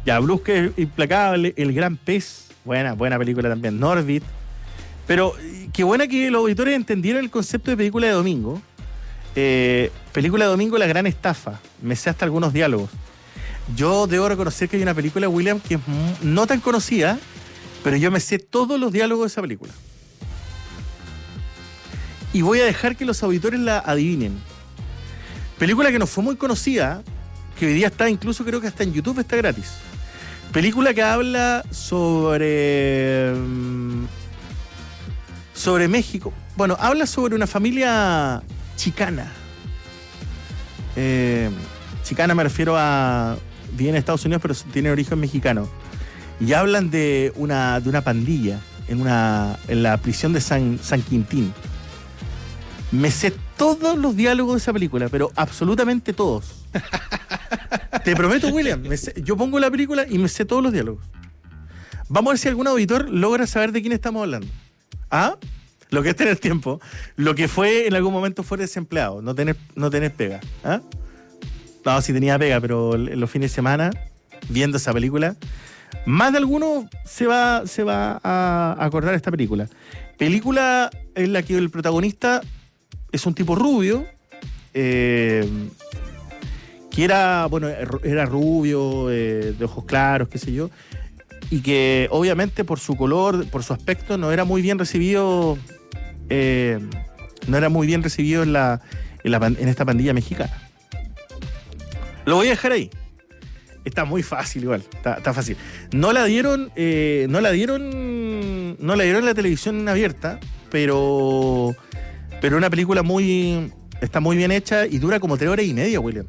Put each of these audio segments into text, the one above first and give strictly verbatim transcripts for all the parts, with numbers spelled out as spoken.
Ya, Brusque Implacable, El Gran Pez, buena, buena película también, Norbit. Pero qué buena que los auditores entendieron el concepto de película de domingo. Eh, película de domingo, La Gran Estafa. Me sé hasta algunos diálogos. Yo debo reconocer que hay una película, William, que es no tan conocida, pero yo me sé todos los diálogos de esa película. Y voy a dejar que los auditores la adivinen. Película que no fue muy conocida, que hoy día está, incluso creo que hasta en YouTube está gratis. Película que habla sobre... sobre México. Bueno, habla sobre una familia chicana. Eh, chicana me refiero a... vive en Estados Unidos, pero tiene origen mexicano. Y hablan de una, de una pandilla en, una, en la prisión de San, San Quintín. Me sé todos los diálogos de esa película, pero absolutamente todos. Te prometo, William, me sé, yo pongo la película y me sé todos los diálogos. Vamos a ver si algún auditor logra saber de quién estamos hablando. ¿Ah? Lo que es tener tiempo. Lo que fue en algún momento fue desempleado, no tener, no tener pega. ¿Ah? No, sí tenía pega, pero en los fines de semana, viendo esa película, más de alguno se va, se va a acordar de esta película. Película en la que el protagonista es un tipo rubio, eh, que era, bueno, era rubio, eh, de ojos claros, qué sé yo, y que obviamente por su color, por su aspecto, no era muy bien recibido, eh, no era muy bien recibido en, la, en, la, en esta pandilla mexicana. Lo voy a dejar ahí. Está muy fácil igual, está, está fácil. No la dieron, eh, no la dieron, no la dieron en la televisión abierta, pero, pero una película muy, está muy bien hecha y dura como tres horas y media, William.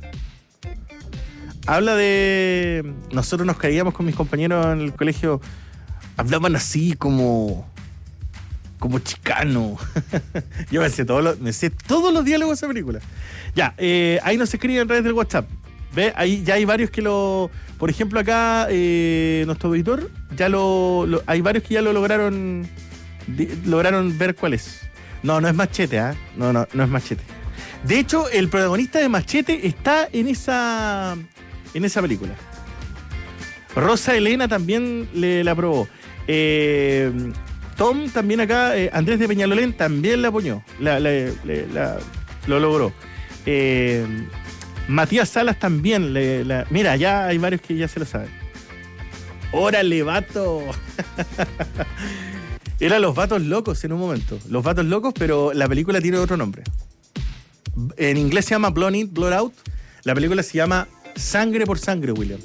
Habla de, nosotros nos caíamos con mis compañeros en el colegio, hablaban así como, como chicano. Yo me sé, todos los, me sé todos los diálogos de esa película. Ya, eh, ahí nos escriben en redes del WhatsApp. ¿Ve? Ahí ya hay varios que lo... Por ejemplo, acá, eh, nuestro auditor, ya lo, lo... Hay varios que ya lo lograron... Di, lograron ver cuál es. No, no es Machete, ¿ah? ¿eh? No, no, no es Machete. De hecho, el protagonista de Machete está en esa... En esa película. Rosa Elena también le la aprobó. Eh, Tom también acá, eh, Andrés de Peñalolén también la apoyó. La, la, la, la, lo logró. Eh... Matías Salas también. Le, la, mira, ya hay varios que ya se lo saben. ¡Órale, vato! Eran Los Vatos Locos en un momento. Los Vatos Locos, pero la película tiene otro nombre. En inglés se llama Blood In, Blood Out. La película se llama Sangre por Sangre, William.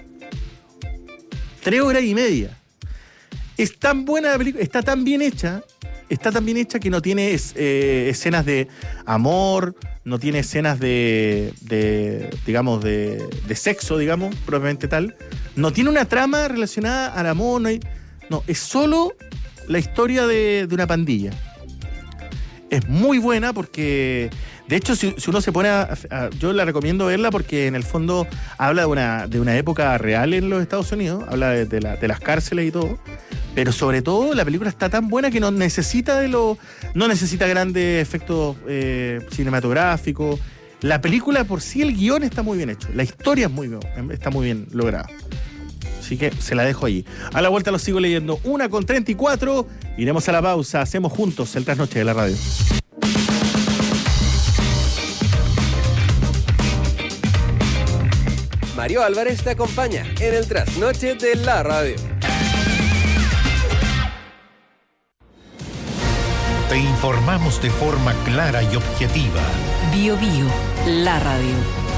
Tres horas y media. Es tan buena la película, está tan bien hecha, está tan bien hecha que no tiene eh, escenas de amor, no tiene escenas de, de digamos, de, de sexo, digamos, propiamente tal. No tiene una trama relacionada al amor, no, hay, no es solo la historia de, de una pandilla. Es muy buena porque, de hecho, si, si uno se pone a, a... Yo la recomiendo verla porque en el fondo habla de una, de una época real en los Estados Unidos, habla de, de, la, de las cárceles y todo, pero sobre todo la película está tan buena que no necesita de lo, no necesita grandes efectos eh, cinematográficos. La película por sí, el guión está muy bien hecho, la historia es muy, está muy bien lograda. Así que se la dejo ahí. A la vuelta lo sigo leyendo. Una con treinta y cuatro. Iremos a la pausa. Hacemos juntos el trasnoche de la radio. Mario Álvarez te acompaña en el trasnoche de la radio. Te informamos de forma clara y objetiva. Bio Bio, la radio.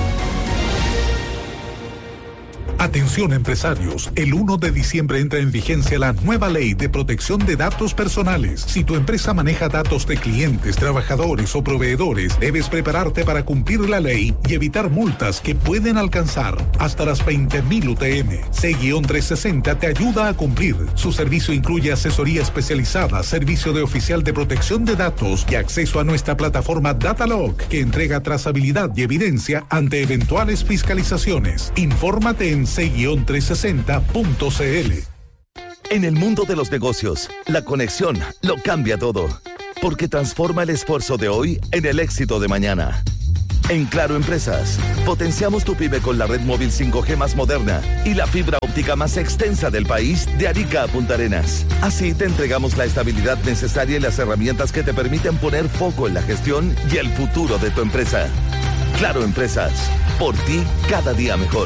Atención empresarios, el primero de diciembre entra en vigencia la nueva ley de protección de datos personales. Si tu empresa maneja datos de clientes, trabajadores o proveedores, debes prepararte para cumplir la ley y evitar multas que pueden alcanzar hasta las veinte mil U T M. C trescientos sesenta te ayuda a cumplir. Su servicio incluye asesoría especializada, servicio de oficial de protección de datos y acceso a nuestra plataforma Datalog, que entrega trazabilidad y evidencia ante eventuales fiscalizaciones. Infórmate en c trescientos sesenta punto c l. En el mundo de los negocios, la conexión lo cambia todo, porque transforma el esfuerzo de hoy en el éxito de mañana. En Claro Empresas, potenciamos tu pyme con la red móvil cinco G más moderna y la fibra óptica más extensa del país de Arica a Punta Arenas. Así te entregamos la estabilidad necesaria y las herramientas que te permiten poner foco en la gestión y el futuro de tu empresa. Claro Empresas, por ti cada día mejor.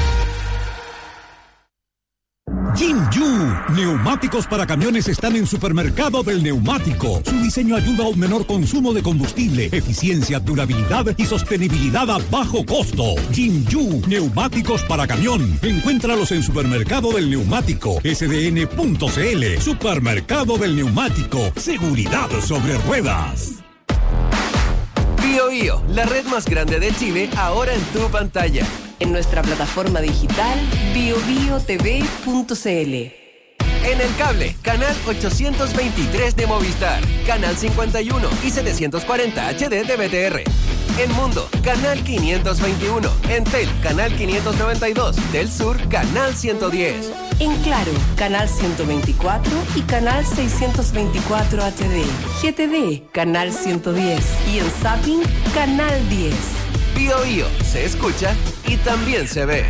Jinju, neumáticos para camiones están en Supermercado del Neumático. Su diseño ayuda a un menor consumo de combustible, eficiencia, durabilidad y sostenibilidad a bajo costo. Jinju, neumáticos para camión. Encuéntralos en Supermercado del Neumático, S D N punto C L. Supermercado del Neumático, seguridad sobre ruedas. Bio Bio, la red más grande de Chile, ahora en tu pantalla. En nuestra plataforma digital bio bio t v punto c l. En el cable, canal ochocientos veintitrés de Movistar, canal cincuenta y uno y setecientos cuarenta H D de B T R. En Mundo, canal quinientos veintiuno. En Tel, canal quinientos noventa y dos. Del Sur, canal ciento diez. En Claro, canal ciento veinticuatro y canal seiscientos veinticuatro H D. G T D, canal ciento diez. Y en Zapping, canal diez. Bio Bio, se escucha y también se ve.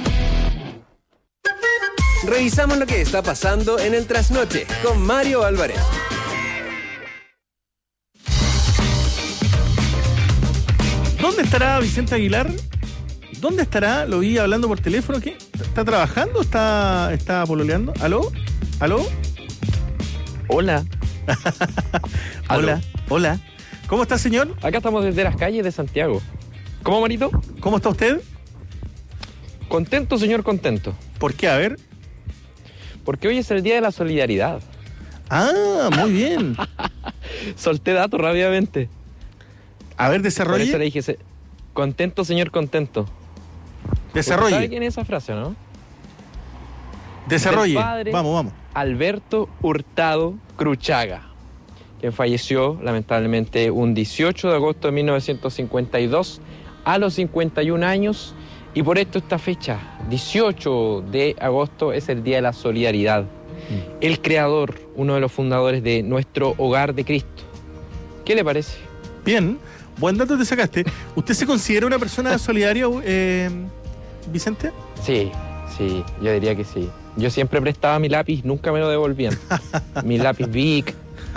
Revisamos lo que está pasando en el Trasnoche con Mario Álvarez. ¿Dónde estará Vicente Aguilar? ¿Dónde estará? Lo vi hablando por teléfono. ¿Qué? ¿Está trabajando o está, está pololeando? ¿Aló? ¿Aló? Hola. Hola. Hola. ¿Cómo está, señor? Acá estamos desde las calles de Santiago. ¿Cómo, Marito? ¿Cómo está usted? Contento, señor, contento. ¿Por qué? A ver. Porque hoy es el Día de la Solidaridad. Ah, muy bien. Solté datos rápidamente. A ver, Por desarrolle. eso le dije, se- contento, señor, contento. Desarrolle. ¿Sabe quién es esa frase, no? Desarrolle. Del padre Vamos, vamos. Alberto Hurtado Cruchaga, quien falleció lamentablemente un dieciocho de agosto de mil novecientos cincuenta y dos a los cincuenta y un años, y por esto esta fecha, dieciocho de agosto, es el Día de la Solidaridad. Mm. El creador, uno de los fundadores de nuestro Hogar de Cristo. ¿Qué le parece? Bien, buen dato te sacaste. ¿Usted se considera una persona solidaria, eh, Vicente? Sí, sí, yo diría que sí. Yo siempre prestaba mi lápiz, nunca me lo devolvían. Mi lápiz Bic.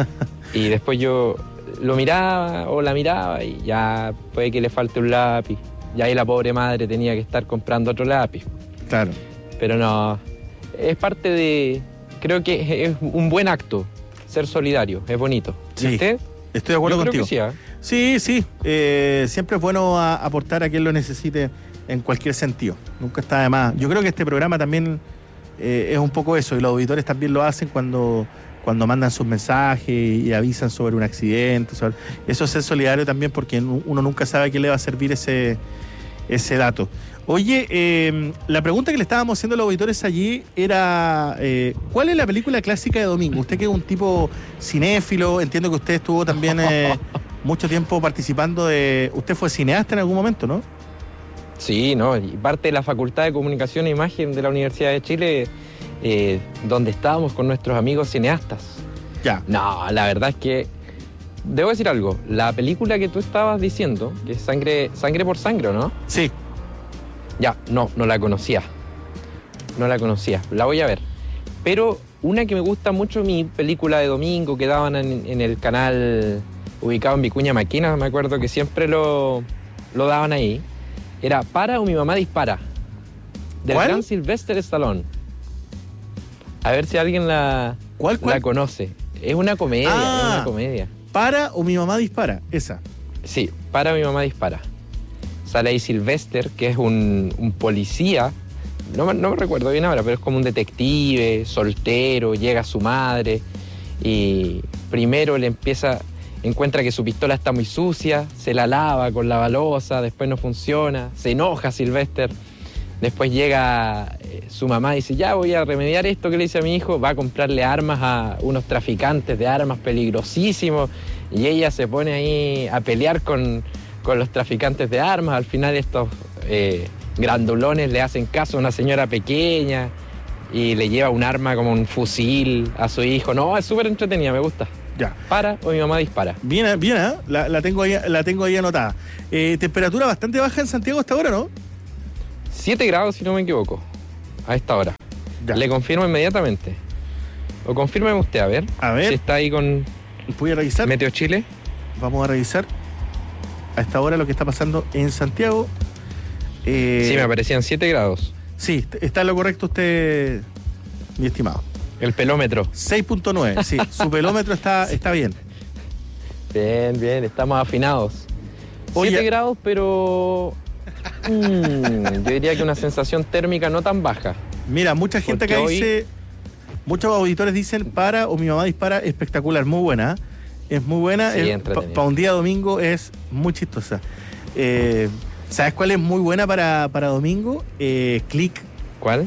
Y después yo lo miraba o la miraba y ya puede que le falte un lápiz. Y ahí la pobre madre tenía que estar comprando otro lápiz. Claro. Pero no, es parte de... Creo que es un buen acto ser solidario, es bonito. ¿Y Sí, usted? estoy de acuerdo Yo creo contigo. que sí, ¿eh? Sí, sí. Eh, siempre es bueno a- aportar a quien lo necesite en cualquier sentido. Nunca está de más. Yo creo que este programa también eh, es un poco eso, y los auditores también lo hacen cuando, cuando mandan sus mensajes y avisan sobre un accidente. Sobre... Eso es ser solidario también, porque uno nunca sabe a quién le va a servir ese, ese dato. Oye, eh, la pregunta que le estábamos haciendo a los auditores allí era, eh, ¿cuál es la película clásica de domingo? Usted que es un tipo cinéfilo, entiendo que usted estuvo también eh, mucho tiempo participando de... Usted fue cineasta en algún momento, ¿no? Sí, no, y parte de la Facultad de Comunicación e Imagen de la Universidad de Chile, eh, donde estábamos con nuestros amigos cineastas. Ya. No, la verdad es que debo decir algo. La película que tú estabas diciendo, que es Sangre, Sangre por Sangre, ¿no? Sí. Ya, no, no la conocía. No la conocía. La voy a ver. Pero una que me gusta mucho, mi película de domingo que daban en, en el canal ubicado en Vicuña Maquena, me acuerdo que siempre lo, lo daban ahí, era Para o mi mamá dispara, del ¿Cuál? gran Sylvester Stallone. A ver si alguien la, ¿Cuál, cuál? la conoce. Es una comedia, Ah. es una comedia. Para o mi mamá dispara, esa. Sí, Para mi mamá dispara. Sale ahí Sylvester, que es un, un policía, no, me- no me recuerdo bien ahora, pero es como un detective, soltero, llega su madre y primero le empieza, encuentra que su pistola está muy sucia, se la lava con la balosa, después no funciona, se enoja Sylvester, después llega eh, su mamá y dice, ya voy a remediar esto que le hice a mi hijo, va a comprarle armas a unos traficantes de armas peligrosísimos y ella se pone ahí a pelear con, con los traficantes de armas. Al final estos eh, grandulones le hacen caso a una señora pequeña y le lleva un arma como un fusil a su hijo. No, es súper entretenida, me gusta. Ya. Para o mi mamá dispara. Bien, bien, ¿eh? la, la, tengo ahí, la tengo ahí anotada. Eh, temperatura bastante baja en Santiago hasta ahora, ¿no? siete grados, si no me equivoco, a esta hora. Ya. Le confirmo inmediatamente. O confírmeme usted, a ver. A ver. Si está ahí con Voy a revisar. Meteo Chile. Vamos a revisar a esta hora lo que está pasando en Santiago. Eh, Sí, me aparecían siete grados. Sí, está en lo correcto usted, mi estimado. El pelómetro. seis punto nueve, sí. Su pelómetro está, está bien. Bien, bien, estamos afinados. Oye. siete grados, pero... mm, yo diría que una sensación térmica no tan baja. Mira, mucha gente Porque acá hoy- dice, muchos auditores dicen para o mi mamá dispara, espectacular, muy buena. ¿eh? Es muy buena. Sí, Para entretenida. un día domingo es muy chistosa. Eh, ¿Sabes cuál es muy buena para, para domingo? Eh, Click, ¿Cuál?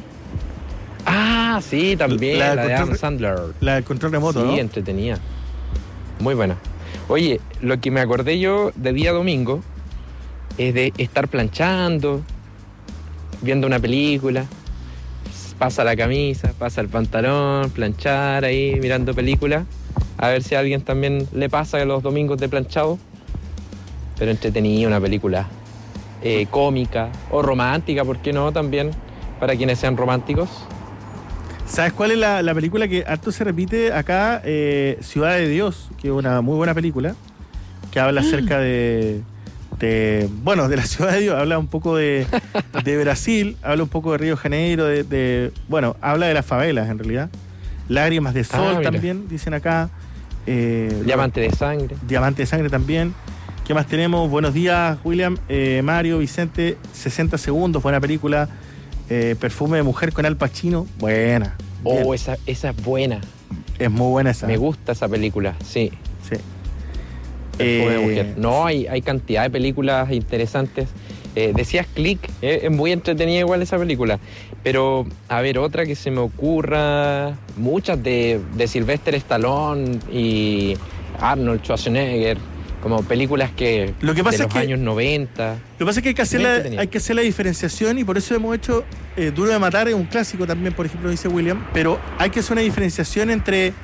Ah, sí, también, La la, del de control Adam re- Sandler. la del control remoto, Sí, ¿no? entretenida. Muy buena. Oye, lo que me acordé yo de día domingo es de estar planchando, viendo una película, pasa la camisa, pasa el pantalón, planchar ahí, mirando película, a ver si a alguien también le pasa los domingos de planchado, pero entretenida, una película eh, cómica o romántica, ¿por qué no? También, para quienes sean románticos. ¿Sabes cuál es la, la película que harto se repite acá? Eh, Ciudad de Dios, que es una muy buena película, que habla acerca de, de, bueno, de la Ciudad de Dios, habla un poco de, de Brasil, habla un poco de Río de Janeiro, de, de, bueno, habla de las favelas en realidad. Lágrimas de Sol Ah, mira. también, dicen acá. Eh, Diamante de sangre. Diamante de Sangre también. ¿Qué más tenemos? Buenos días, William, eh, Mario, Vicente, sesenta segundos, buena película. Eh, Perfume de mujer con Al Pacino, buena. Oh, Bien. esa, esa es buena. Es muy buena esa. Me gusta esa película, sí. Sí. Perfume de Eh, mujer. No, hay, hay cantidad de películas interesantes. Eh, decías Click, eh, es muy entretenida igual esa película. Pero, a ver, otra que se me ocurra, muchas de, de Sylvester Stallone y Arnold Schwarzenegger, como películas que Lo que pasa de es los que- años noventa. Lo que pasa es que hay que hacer, Muy la, entretenida. hay que hacer la diferenciación y por eso hemos hecho eh, Duro de Matar, es un clásico también, por ejemplo, dice William, pero hay que hacer una diferenciación entre,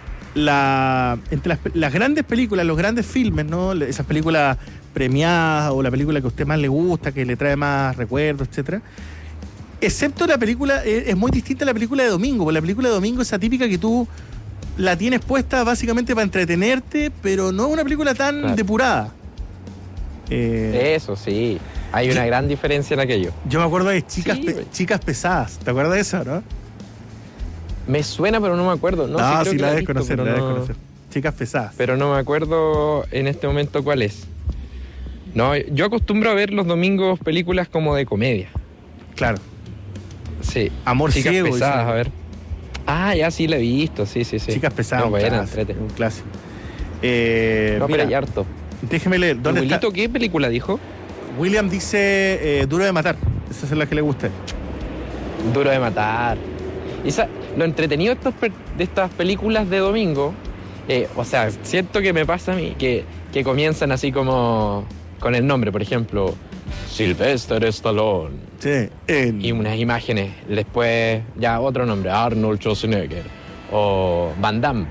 la, entre las, las grandes películas, los grandes filmes, ¿no? Esas películas premiadas o la película que a usted más le gusta, que le trae más recuerdos, etcétera. Excepto la película, eh, es muy distinta a la película de domingo, porque la película de domingo es atípica que tú la tienes puesta básicamente para entretenerte, pero no es una película tan Claro. depurada. Eh, Eso, sí. Hay una gran diferencia en aquello. Yo me acuerdo de chicas, Sí, pe- güey. chicas pesadas. ¿Te acuerdas de eso, no? Me suena, pero no me acuerdo. No, sí, creo sí, que la he debes visto, conocer, pero la debes no- conocer. Chicas pesadas. pero no me acuerdo en este momento cuál es. No, yo acostumbro a ver los domingos películas como de comedia. Claro. Sí. Amor Chicas ciego. pesadas, dicen. a ver. Ah, ya sí la he visto, sí, sí, sí. Chicas pesadas. No, un, buena, clásico, entrete. un clásico. Eh, No, mira, pero hay harto. déjeme leer. ¿Dónde está? Abuelito, ¿qué película dijo? William dice eh, Duro de Matar. Esa es la que le gusta. Duro de matar. Y esa- lo entretenido de, estos per- de estas películas de domingo, eh, o sea, siento que me pasa a mí, que, que comienzan así como con el nombre, por ejemplo, Sylvester Stallone. Sí. En- Y unas imágenes, después ya otro nombre, Arnold Schwarzenegger. O Van Damme.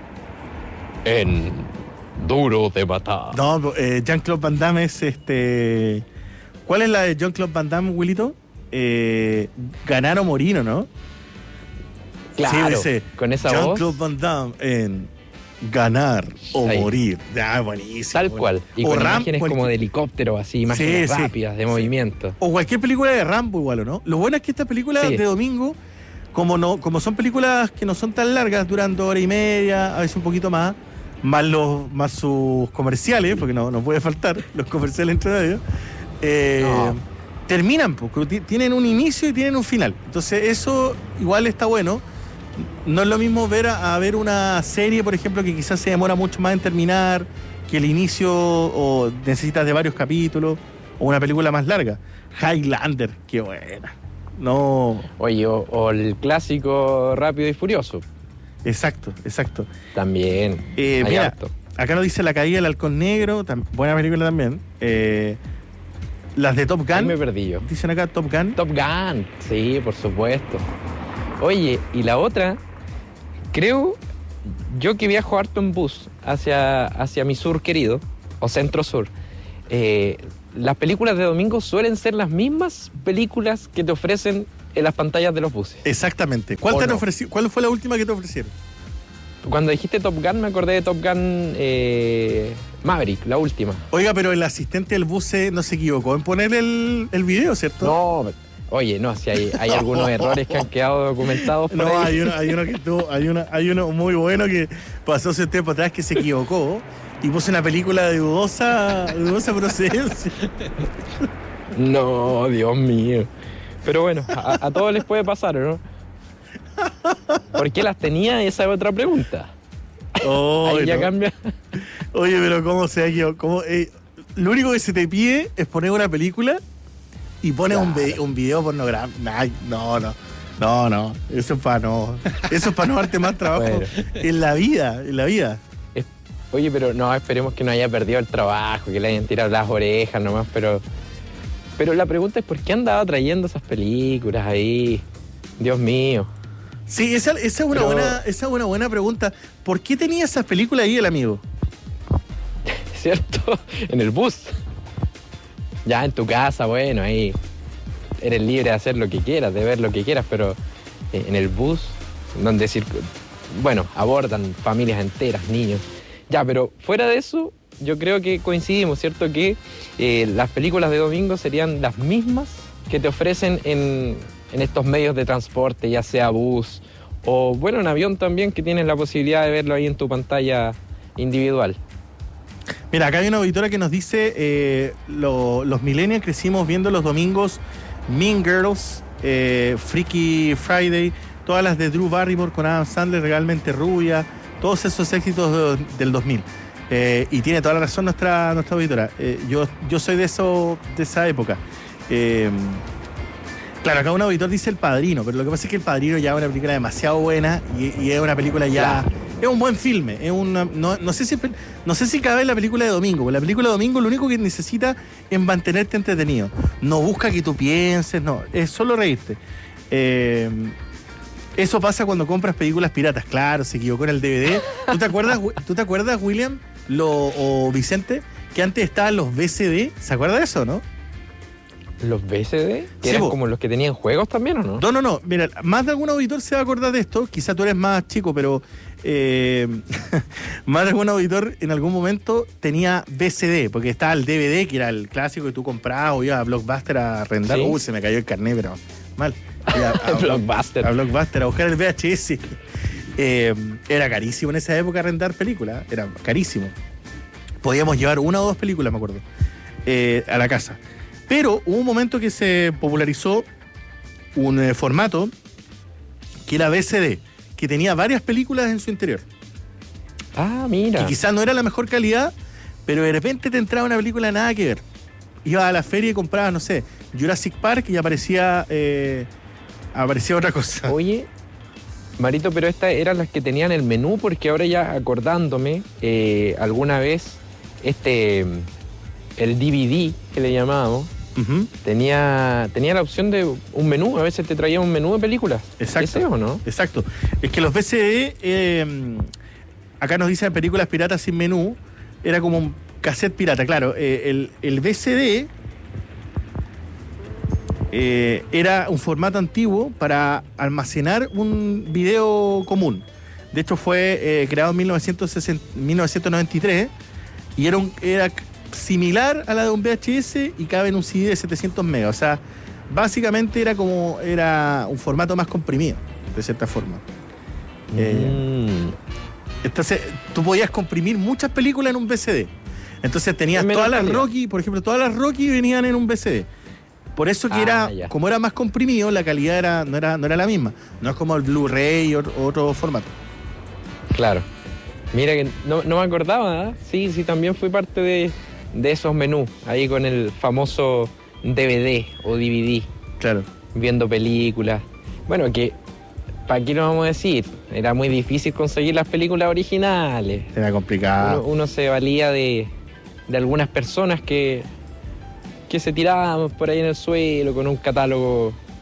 En Duro de Matar. No, eh, Jean-Claude Van Damme es este. ¿Cuál es la de Jean-Claude Van Damme, Willito? Eh, Ganar o morir, ¿o no? Claro, Sí, dice, con esa voz. Jean-Claude Van Damme en Ganar o Ahí. morir. Ya, buenísimo. Tal bueno. cual. Y O con Ram- imágenes cualquier- como de helicóptero, así, imágenes Sí, sí. rápidas, de Sí. movimiento. O cualquier película de Rambo igual, ¿o no? Lo bueno es que estas películas Sí. de domingo, como no, como son películas que no son tan largas, duran dos horas y media, a veces un poquito más, más los, más sus comerciales, porque no, no puede faltar los comerciales entre medio, eh, No. terminan, porque ti- tienen un inicio y tienen un final. Entonces eso igual está bueno. No es lo mismo ver a, a ver una serie, por ejemplo, que quizás se demora mucho más en terminar, que el inicio o necesitas de varios capítulos, o una película más larga. Highlander, qué buena. No, Oye, o, o el clásico Rápido y Furioso. exacto, exacto. También. Eh, hay mira, harto. acá nos dice La caída del halcón negro, tam- buena película también. Eh, las de Top Ahí me Gun, perdí yo. dicen acá Top Gun. Top Gun, sí, por supuesto. Oye, y la otra, creo, yo que viajo harto en bus, hacia, hacia mi sur querido, o centro sur, eh, las películas de domingo suelen ser las mismas películas que te ofrecen en las pantallas de los buses. Exactamente. ¿Cuál, te han no? ofrecido? ¿Cuál fue la última que te ofrecieron? Cuando dijiste Top Gun, me acordé de Top Gun eh, Maverick, la última. Oiga, pero el asistente del bus se- no se equivocó en poner el, el video, ¿cierto? No, oye, no, si hay, hay algunos errores que han quedado documentados por No, ahí. hay uno, hay uno que tuvo, hay uno, hay uno muy bueno que pasó hace un tiempo atrás que se equivocó y puso una película de dudosa, de dudosa procedencia. No, Dios mío. Pero bueno, a, a todos les puede pasar, ¿o no? ¿Por qué las tenía? Esa es otra pregunta. Oh, Ahí ya no. cambia. Oye, pero ¿cómo se ha equivocado? ¿Cómo, eh, lo único que se te pide es poner una película y pones un, vi- un video pornográfico. Ay, no, no. No, no. Eso es para no. Eso es para no darte más trabajo Bueno. en la vida, en la vida. Es- Oye, pero no, esperemos que no haya perdido el trabajo, que le hayan tirado las orejas nomás, pero... Pero la pregunta es, ¿por qué andaba trayendo esas películas ahí? Dios mío. Sí, esa, esa es una Pero- buena, esa es una buena pregunta. ¿Por qué tenía esas películas ahí el amigo? ¿Cierto? En el bus. Ya en tu casa, bueno, ahí eres libre de hacer lo que quieras, de ver lo que quieras, pero eh, en el bus, donde circu- bueno, abordan familias enteras, niños. Ya, pero fuera de eso, yo creo que coincidimos, ¿cierto? Que eh, las películas de domingo serían las mismas que te ofrecen en, en estos medios de transporte, ya sea bus o, bueno, en avión también, que tienes la posibilidad de verlo ahí en tu pantalla individual. Mira, acá hay una auditora que nos dice, eh, lo- los millennials crecimos viendo los domingos Mean Girls, eh, Freaky Friday, todas las de Drew Barrymore con Adam Sandler, Realmente Rubia, todos esos éxitos de- del dos mil. Eh, y tiene toda la razón nuestra, nuestra auditora. Eh, yo, yo soy de, eso, de esa época. Eh, claro, acá un auditor dice El Padrino, pero lo que pasa es que El Padrino ya es una película demasiado buena y, y es una película ya... Es un buen filme, es una, no, no sé si no sé si cabe en la película de domingo, porque la película de domingo lo único que necesita es mantenerte entretenido. No busca que tú pienses, no, es solo reírte. Eh, eso pasa cuando compras películas piratas, claro, se equivocó en el D V D. ¿Tú te acuerdas, ¿tú te acuerdas William lo, o Vicente, que antes estaban los V C D? ¿Se acuerda de eso, no? ¿Los V C D? ¿Que Sí, eran po. como los que tenían juegos también o no? No, no, no. Mira, más de algún auditor se va a acordar de esto. Quizá tú eres más chico, pero eh, más de algún auditor en algún momento tenía V C D, porque estaba el D V D, que era el clásico que tú comprabas o ibas a Blockbuster a arrendar. Sí. Uy, se me cayó el carnet, pero mal. Iba a, a- Blockbuster. A Blockbuster a buscar el V H S. Eh, era carísimo en esa época arrendar películas. Era carísimo. Podíamos llevar una o dos películas, me acuerdo, eh, a la casa. Pero hubo un momento que se popularizó un eh, formato que era V C D, que tenía varias películas en su interior. Ah, mira. Que quizás no era la mejor calidad, pero de repente te entraba una película nada que ver. Ibas a la feria y comprabas, no sé, Jurassic Park y aparecía, eh, aparecía otra cosa. Oye, Marito, pero estas eran las que tenían el menú, porque ahora ya acordándome, eh, alguna vez este, el D V D que le llamábamos, Ujú. tenía, tenía la opción de un menú, a veces te traía un menú de películas. Exacto. ¿Ese o no? Exacto. Es que los V C D, eh, acá nos dicen películas piratas sin menú, era como un cassette pirata, claro. Eh, el, el V C D eh, era un formato antiguo para almacenar un video común. De hecho, fue eh, creado en mil novecientos sesenta, mil novecientos noventa y tres y era, un, era similar a la de un V H S y cabe en un C D de setecientos megas. O sea, básicamente era como era un formato más comprimido, de cierta forma. Eh, Mm. Entonces, tú podías comprimir muchas películas en un V C D. Entonces tenías En menor todas las calidad. Rocky, por ejemplo, todas las Rocky venían en un V C D. Por eso que Ah, era, ya. como era más comprimido, la calidad era, no, era, no era la misma. No es como el Blu-ray o otro, otro formato. Claro. Mira que no, no me acordaba, ¿eh? Sí, sí, también fui parte de, de esos menús, ahí con el famoso D V D o D V D, Claro. viendo películas. Bueno, que, ¿para qué lo vamos a decir? Era muy difícil conseguir las películas originales. Era Uno, complicado. uno se valía de, de algunas personas que, que se tiraban por ahí en el suelo con un catálogo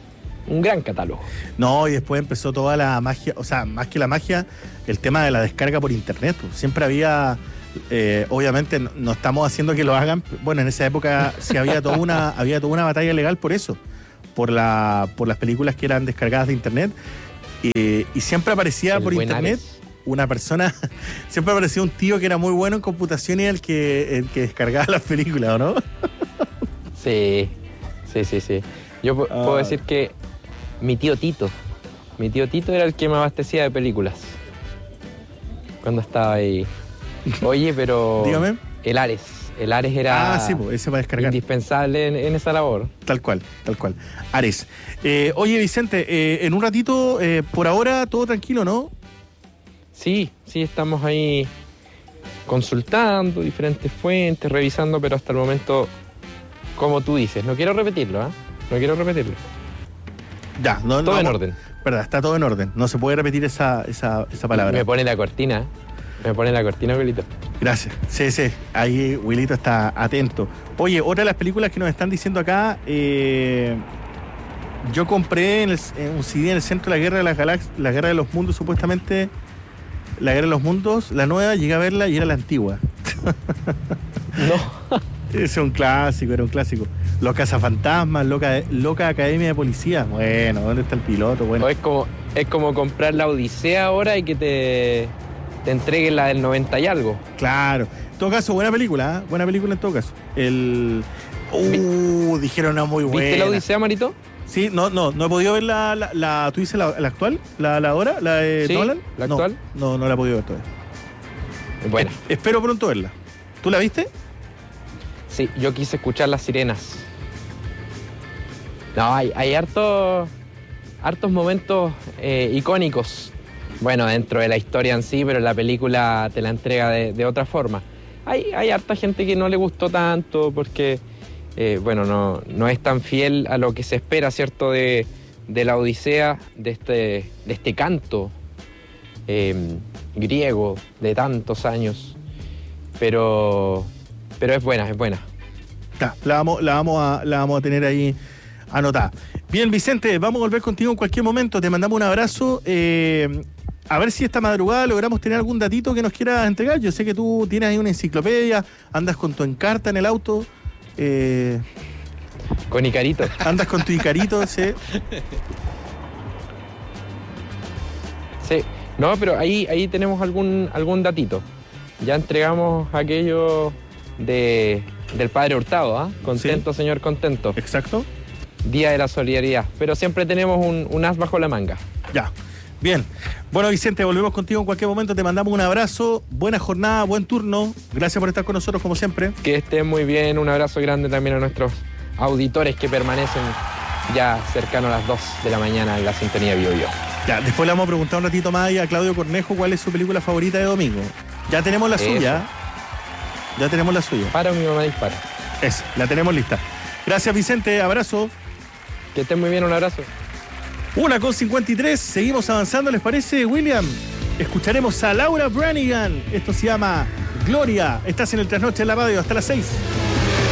un gran catálogo. No, y después empezó toda la magia, o sea, más que la magia, el tema de la descarga por internet. Siempre había, eh, obviamente no, no estamos haciendo que lo hagan, bueno, en esa época sí había toda una, había toda una batalla legal por eso, por la, por las películas que eran descargadas de internet, y, y siempre aparecía El por buen internet Ares. una persona, siempre aparecía un tío que era muy bueno en computación y el que, el que descargaba las películas, ¿o no? Sí, sí, sí, sí. Yo pu- Ah. puedo decir que mi tío Tito, mi tío Tito era el que me abastecía de películas cuando estaba ahí. Oye, pero Dígame. el Ares, el Ares era Ah, sí, pues, ese para descargar. indispensable en, en esa labor. Tal cual, tal cual. Ares. Eh, oye, Vicente, eh, en un ratito, eh, por ahora, todo tranquilo, ¿no? Sí, sí, estamos ahí consultando diferentes fuentes, revisando, pero hasta el momento, como tú dices, no quiero repetirlo, ¿ah? No quiero repetirlo. Ya, no, Todo no, en vamos- orden. Verdad, está todo en orden. No se puede repetir esa, esa, esa palabra. Me pone la cortina, me pone la cortina, Wilito. Gracias. Sí, sí. Ahí Wilito está atento. Oye, otra de las películas que nos están diciendo acá, eh, yo compré en el- en un C D en el centro de la Guerra de las Galaxias, la Guerra de los Mundos, supuestamente, la Guerra de los Mundos, la nueva, llegué a verla y era la antigua. No. Es un clásico, era un clásico. Los cazafantasmas, loca, loca academia de policía. Bueno, ¿dónde está el piloto? Bueno, O es como, es como comprar la Odisea ahora y que te, te entreguen la del noventa y algo. claro. En todo caso, buena película, ¿eh? Buena película en todo caso. El. Uh, dijeron una muy buena. ¿Viste la Odisea, Marito? Sí, no, no, no he podido ver la, la, la- ¿tú dices la, la actual? ¿La, la ahora? ¿La de Sí, Nolan? la No, actual. No, no la he podido ver todavía. Bueno, Eh, espero pronto verla. ¿Tú la viste? sí, yo quise escuchar las sirenas. No, hay, hay hartos, hartos momentos eh, icónicos. Bueno, dentro de la historia en sí, pero la película te la entrega de, de otra forma. Hay, hay harta gente que no le gustó tanto porque, eh, bueno, no, no es tan fiel a lo que se espera, ¿cierto? De, de la Odisea, de este, de este canto eh, griego de tantos años. Pero, pero es buena, es buena. Ya, la vamos, la vamos a, la vamos a tener ahí anotada. Bien, Vicente, vamos a volver contigo en cualquier momento. Te mandamos un abrazo. Eh, a ver si esta madrugada logramos tener algún datito que nos quieras entregar. Yo sé que tú tienes ahí una enciclopedia, andas con tu Encarta en el auto, eh, Con Icarito. andas con tu Icarito, ¿sí? Sí, no, pero ahí, ahí tenemos algún, algún datito. Ya entregamos aquello de, del Padre Hurtado, ¿ah? Contento, señor, contento. Exacto. Día de la solidaridad. Pero siempre tenemos un, un as bajo la manga. Ya. Bien. Bueno, Vicente, volvemos contigo en cualquier momento. Te mandamos un abrazo. Buena jornada, buen turno. Gracias por estar con nosotros, como siempre. Que estén muy bien. Un abrazo grande también a nuestros auditores que permanecen ya cercano a las dos de la mañana en la sintonía Bio Bio. Ya, después le vamos a preguntar un ratito más ahí a Claudio Cornejo cuál es su película favorita de domingo. Ya tenemos la Eso. suya. Ya tenemos la suya. Para mi mamá dispara. Eso, la tenemos lista. Gracias, Vicente. Abrazo. Que estén muy bien. Un abrazo. Una con cincuenta y tres. Seguimos avanzando, ¿les parece, William? Escucharemos a Laura Branigan. Esto se llama Gloria. Estás en el Trasnoche de la Radio hasta las seis.